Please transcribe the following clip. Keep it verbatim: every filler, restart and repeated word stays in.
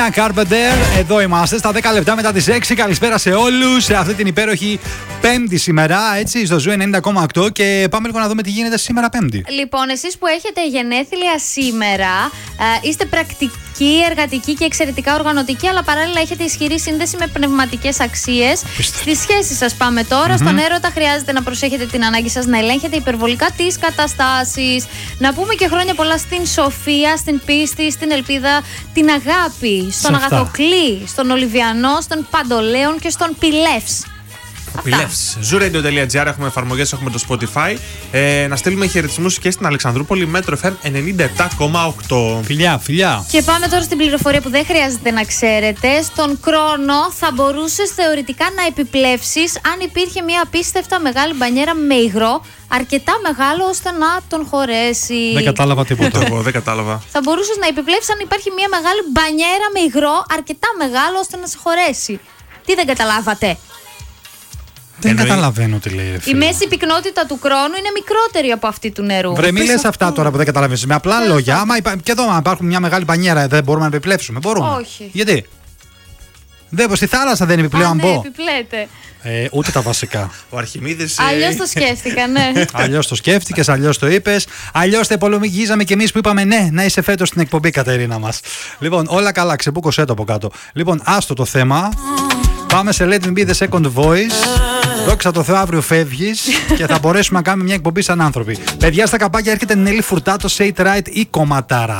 Carpenter, εδώ είμαστε στα δέκα λεπτά μετά τις έξι. Καλησπέρα σε όλους σε αυτή την υπέροχη Πέμπτη σήμερα, έτσι, στο Ζου ενενήντα κόμμα οκτώ. Και πάμε λίγο να δούμε τι γίνεται σήμερα Πέμπτη. Λοιπόν, εσείς που έχετε γενέθλια σήμερα, ε, είστε πρακτικοί, εργατικοί και εξαιρετικά οργανωτικοί, αλλά παράλληλα έχετε ισχυρή σύνδεση με πνευματικές αξίες. Στις σχέσεις σας πάμε τώρα. Mm-hmm. Στον έρωτα χρειάζεται να προσέχετε την ανάγκη σας να ελέγχετε υπερβολικά τις καταστάσεις. Να πούμε και χρόνια πολλά στην σοφία, στην πίστη, στην ελπίδα, την αγάπη, στον Αγαθοκλή, στον Ολιβιανό, στον Παντολέον και στον Πιλεύς. Πιλεύς. ζου-radio τελεία τζι άρ, έχουμε εφαρμογές, έχουμε το Spotify. Ε, να στείλουμε χαιρετισμούς και στην Αλεξανδρούπολη, Μέτρο εφ εμ ενενήντα επτά κόμμα οκτώ. Φιλιά, φιλιά. Και πάμε τώρα στην πληροφορία που δεν χρειάζεται να ξέρετε. Στον Κρόνο θα μπορούσες θεωρητικά να επιπλέψεις αν υπήρχε μια απίστευτα μεγάλη μπανιέρα με υγρό, αρκετά μεγάλο ώστε να τον χωρέσει. Δεν κατάλαβα τίποτα. Εγώ δεν κατάλαβα. Θα μπορούσες να επιπλέψεις αν υπάρχει μια μεγάλη μπανιέρα με υγρό, αρκετά μεγάλο ώστε να σε χωρέσει. Τι δεν καταλάβατε? Δεν Εννοεί... καταλαβαίνω τι λέει. Η μέση πυκνότητα του Κρόνου είναι μικρότερη από αυτή του νερού. Βρε, μη λες αυτά τώρα που δεν καταλαβαίνεις. Με απλά λόγια, άμα υπά... και εδώ, αν υπάρχουν μια μεγάλη πανιέρα, δεν μπορούμε να επιπλέψουμε. Μπορούμε. Όχι. Γιατί? Δεν, στη θάλασσα δεν επιπλέον. Α, ναι, μπω. επιπλέτε. Ε, ούτε τα βασικά. Ο Αρχιμίδης. Αλλιώς το σκέφτηκα, ναι. Αλλιώς το σκέφτηκες, αλλιώς το είπες. Αλλιώς τα υπολογίζαμε κι εμείς που είπαμε ναι, να είσαι φέτος στην εκπομπή, Κατερίνα μας. Λοιπόν, όλα καλά, ξεπούκωσέ το από κάτω. Λοιπόν, άστο το θέμα. Πάμε σε Let Me Be the Second Voice. Δόξα τω Θεώ, αύριο φεύγεις και θα μπορέσουμε να κάνουμε μια εκπομπή σαν άνθρωποι. Παιδιά, στα καπάκια έρχεται Νέλη Φουρτάτο, Say It Right ή κομματάρα.